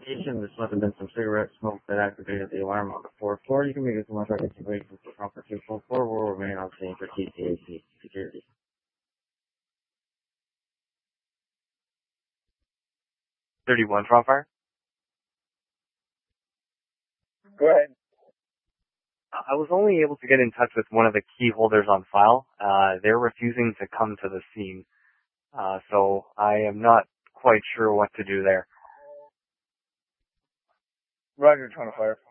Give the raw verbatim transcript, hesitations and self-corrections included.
investigation. This must have been some cigarette smoke that activated the alarm on the fourth floor. You can make as much reconciliation for Comfort two four four. Will remain on scene for T C A C security. thirty-one, front fire. Go ahead. I was only able to get in touch with one of the key holders on file. Uh, they're refusing to come to the scene. Uh, so I am not quite sure what to do there. Roger, twenty-five.